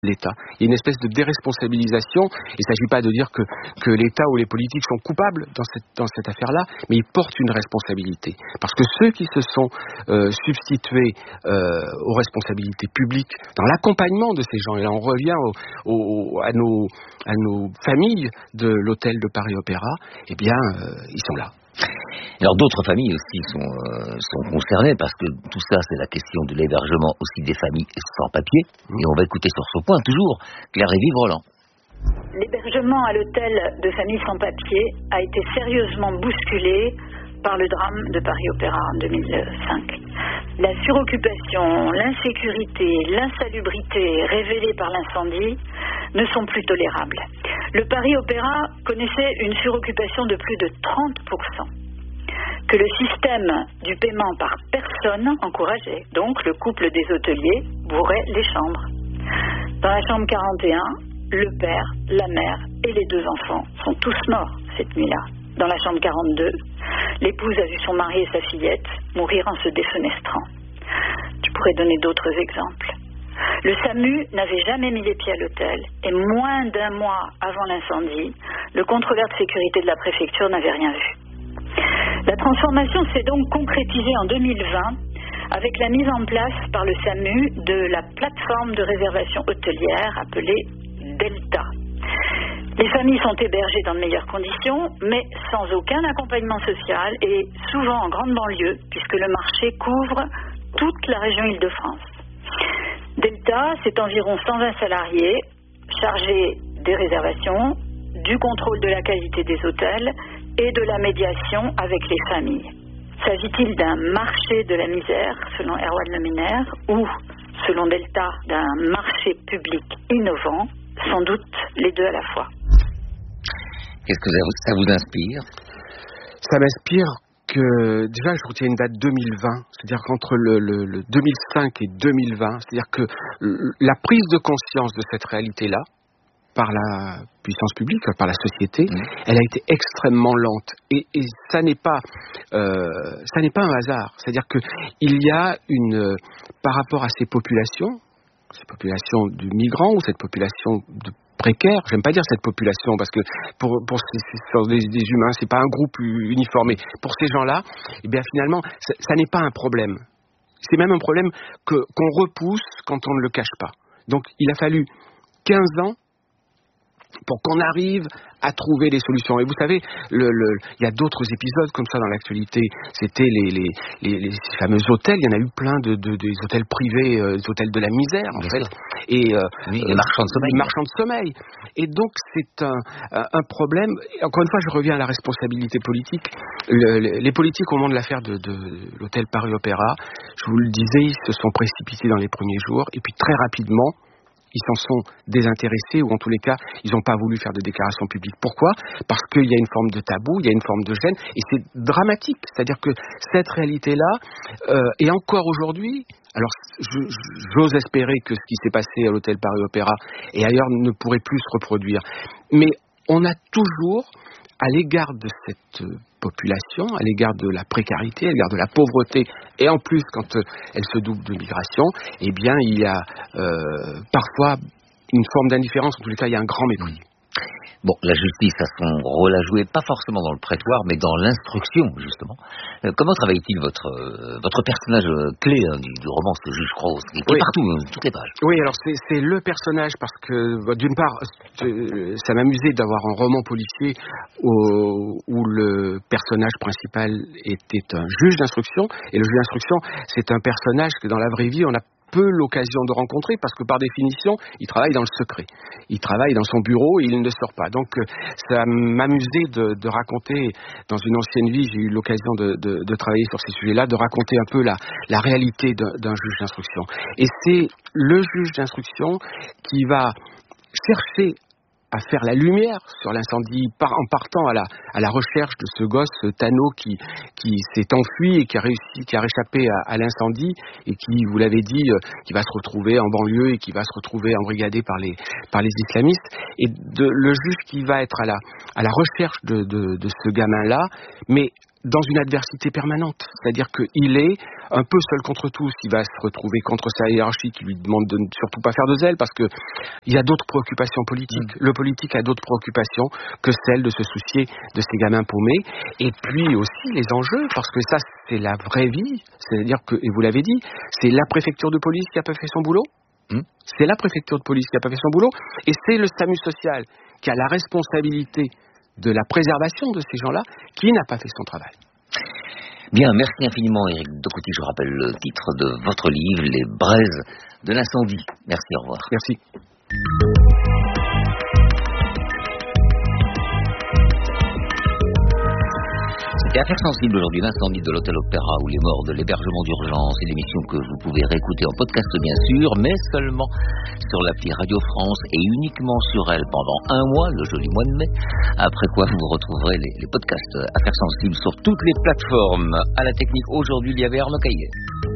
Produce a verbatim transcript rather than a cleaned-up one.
l'État. Il y a une espèce de déresponsabilisation. Il ne s'agit pas de dire que, que l'État ou les politiques sont coupables dans cette, dans cette affaire-là, mais ils portent une responsabilité. Parce que ceux qui se sont euh, substitués euh, aux responsabilités publiques dans l'accompagnement de ces gens, et là on revient au, au, à, nos, à nos familles de l'hôtel de Paris Opéra, eh bien, euh, ils sont là. Alors d'autres familles aussi sont, euh, sont concernées parce que tout ça c'est la question de l'hébergement aussi des familles sans papier. Et on va écouter sur ce point toujours Claire-Évie Roland. L'hébergement à l'hôtel de familles sans papier a été sérieusement bousculé par le drame de Paris Opéra en deux mille cinq. La suroccupation, l'insécurité, l'insalubrité révélées par l'incendie ne sont plus tolérables. Le Paris Opéra connaissait une suroccupation de plus de trente pour cent. Que le système du paiement par personne encourageait donc le couple des hôteliers bourrait les chambres. Dans la chambre quarante et un, le père, la mère et les deux enfants sont tous morts cette nuit-là. Dans la chambre quarante-deux, l'épouse a vu son mari et sa fillette mourir en se défenestrant. Je pourrais donner d'autres exemples. Le SAMU n'avait jamais mis les pieds à l'hôtel et moins d'un mois avant l'incendie, le contrôleur de sécurité de la préfecture n'avait rien vu. La transformation s'est donc concrétisée en deux mille vingt avec la mise en place par le SAMU de la plateforme de réservation hôtelière appelée Delta. Les familles sont hébergées dans de meilleures conditions, mais sans aucun accompagnement social et souvent en grande banlieue, puisque le marché couvre toute la région Île-de-France. Delta, c'est environ cent vingt salariés chargés des réservations, du contrôle de la qualité des hôtels et de la médiation avec les familles. S'agit-il d'un marché de la misère, selon Erwan Leminer, ou, selon Delta, d'un marché public innovant? Sans doute les deux à la fois. Qu'est-ce que ça vous inspire? Ça m'inspire que, déjà, je retiens une date deux mille vingt, c'est-à-dire qu'entre le, le, le deux mille cinq et deux mille vingt, c'est-à-dire que la prise de conscience de cette réalité-là, par la puissance publique, par la société, mmh. elle a été extrêmement lente. Et, et ça n'est pas, euh, ça n'est pas un hasard. C'est-à-dire que il y a une, par rapport à ces populations, ces populations de migrants ou cette population de précaires, j'aime pas dire cette population parce que pour, pour ces, ces, des, des humains, c'est pas un groupe uniformé. Pour ces gens-là, eh bien finalement, ça, ça n'est pas un problème. C'est même un problème que, qu'on repousse quand on ne le cache pas. Donc il a fallu quinze ans pour qu'on arrive à trouver des solutions. Et vous savez, le, le, il y a d'autres épisodes comme ça dans l'actualité. C'était les, les, les, les fameux hôtels. Il y en a eu plein de, de des hôtels privés, euh, des hôtels de la misère, en Bien fait. Sûr. Et euh, oui, les marchands de sommeil. Les marchands de sommeil. Et donc c'est un, un problème. Encore une fois, je reviens à la responsabilité politique. Le, le, les politiques, au moment de l'affaire de, de l'hôtel Paris Opéra, je vous le disais, ils se sont précipités dans les premiers jours. Et puis très rapidement, ils s'en sont désintéressés, ou en tous les cas, ils n'ont pas voulu faire de déclaration publique. Pourquoi ? Parce qu'il y a une forme de tabou, il y a une forme de gêne, et c'est dramatique. C'est-à-dire que cette réalité-là, euh, et encore aujourd'hui, alors je, j'ose espérer que ce qui s'est passé à l'hôtel Paris Opéra et ailleurs ne pourrait plus se reproduire. Mais on a toujours, à l'égard de cette population, à l'égard de la précarité, à l'égard de la pauvreté, et en plus quand euh, elle se double de migration, eh bien il y a euh, parfois une forme d'indifférence, en tous les cas il y a un grand mépris. Bon, la justice a son rôle à jouer, pas forcément dans le prétoire, mais dans l'instruction, justement. Euh, comment travaille-t-il votre euh, votre personnage euh, clé hein, du, du roman, ce juge Croze, qui est oui. partout, hein, toutes les pages? Oui, alors c'est, c'est le personnage, parce que, d'une part, euh, ça m'amusait d'avoir un roman policier où, où le personnage principal était un juge d'instruction, et le juge d'instruction, c'est un personnage que dans la vraie vie, on a peu l'occasion de rencontrer parce que par définition, il travaille dans le secret. Il travaille dans son bureau et il ne sort pas. Donc ça m'amusait de, de raconter, dans une ancienne vie, j'ai eu l'occasion de, de, de travailler sur ces sujets-là, de raconter un peu la, la réalité d'un, d'un juge d'instruction. Et c'est le juge d'instruction qui va chercher à faire la lumière sur l'incendie par, en partant à la, à la recherche de ce gosse, ce Tano qui, qui s'est enfui et qui a réussi, qui a réchappé à, à l'incendie et qui, vous l'avez dit, euh, qui va se retrouver en banlieue et qui va se retrouver embrigadé par les, par les islamistes. Et de, le juge qui va être à la, à la recherche de, de, de ce gamin-là, mais dans une adversité permanente. C'est-à-dire qu'il est un peu seul contre tous. Il va se retrouver contre sa hiérarchie qui lui demande de ne surtout pas faire de zèle parce que il y a d'autres préoccupations politiques. Mmh. Le politique a d'autres préoccupations que celle de se soucier de ces gamins paumés. Et puis aussi les enjeux, parce que ça, c'est la vraie vie. C'est-à-dire que, et vous l'avez dit, c'est la préfecture de police qui n'a pas fait son boulot. Mmh. C'est la préfecture de police qui n'a pas fait son boulot. Et c'est le SAMU social qui a la responsabilité de la préservation de ces gens-là, qui n'a pas fait son travail. Bien, merci infiniment Éric Docouty. Je rappelle le titre de votre livre, Les braises de l'incendie. Merci, au revoir. Merci. C'était Affaires sensibles aujourd'hui, l'incendie de l'hôtel Opéra ou les morts de l'hébergement d'urgence, une émission que vous pouvez réécouter en podcast bien sûr, mais seulement sur l'appli Radio France et uniquement sur elle pendant un mois, le joli mois de mai, après quoi vous retrouverez les, les podcasts Affaires sensibles sur toutes les plateformes. À la technique aujourd'hui, il y avait Arnaud Caillet.